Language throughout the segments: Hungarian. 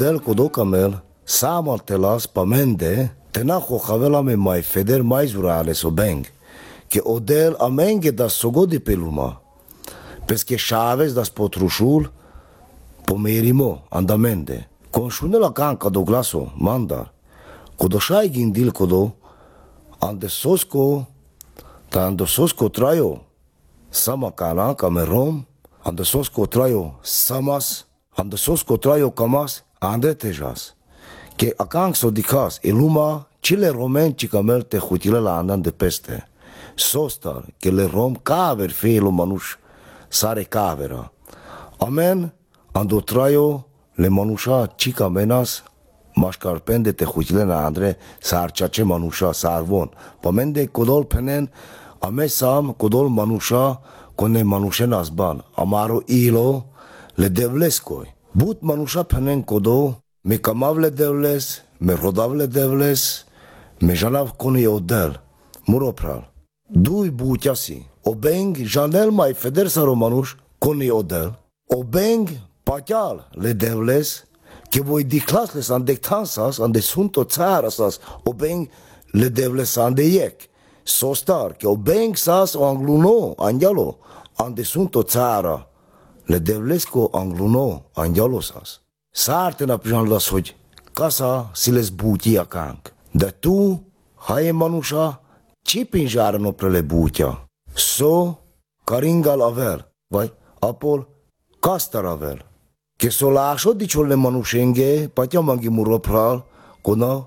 del Codocamel, Samal Telas, Pamende, Tenacho Havelame mai Feder mai Zurales Obeng, que Odel Amenge das Sogodi Peluma, pesque Chaves das Potrușul, Pomerimo, Andamende, Conșunela Canca do Glaso, Mandar, Codoșai Gindil Codo, Ande Sosco, Tando Sosco Traio, Sama Cana, Camerom, Ande Sosco Traio, Samas, Ande Sosco Traio, Camas, Ande Tejas. Que acang sodicas, eluma, cile romen cicamel te hutile la andan de peste. Sostar, que le rom caver feilo manuș, sare cavera. Amen, ando traio, le manușa cicamenas, mașcarpende te hutile na andre, sar ceace manușa, sarvon. Pamende codol penen, ame sam codol manușa, cone manușenas ban. Amaro ilo, le devlescoi. But manușa penen codo, me camavle devles, me rodavle devles, me janav coni odel, muropral. Dui buťasi, obeng janel mai feder sa romanuș coni odel, obeng paťal le devles, que voi diclasles ande tansas, ande sunto tsarasas, obeng le devles ande yek. Sostar, que obeng sas o angluno, anjalo, ande sunto tsara, le devlesco angluno, anjalo sas. Sarte na pijanlas, hogy casa siles butia kank. De tu, haje manușa, ci pinjare no prele butia. So, caringal avel, vai, apol, castar avel. Que so lașo diciole manușenge, patia mangi muropral, cona,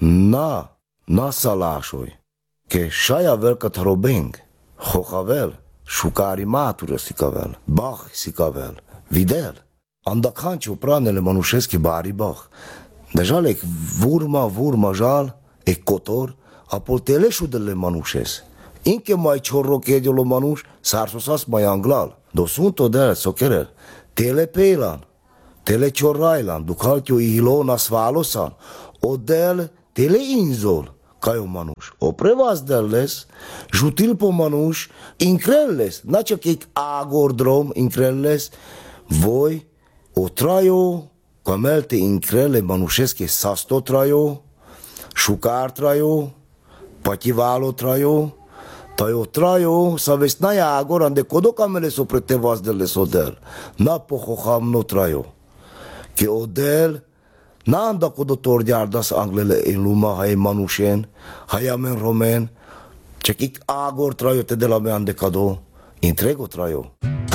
na sa lașoi. Que șai avel catarobeng, hoch avel, șucari matură sicavel, bach sicavel, videl. Andacanci pranele manușeschi bari bach. Deja lec vurma jal, e cotor, apol teleșudele manușes. Inche mai ciorrochediolo manuș, sarsosas mai anglal. Dosunto del, socherel, tele peilan, tele ciorrailan, ducaltiu ihilo nasvalosan, odel tele inzol, cai o manuș. O prevas deles, jutil po manuș, increlles, nace chic agordrom, increlles, voi, o traio, camelte increle manușesche sasto traio, șucar traio, pativalo traio, taio traio, sa vesnaia agora ande codocamele sopra te vas dele sodel, na pohoham no traio, que odel, na anda codotor jardas anglele in luma hai manușen, hai amen romen, ce chic agor traio te de la me ande cado, intrego traio.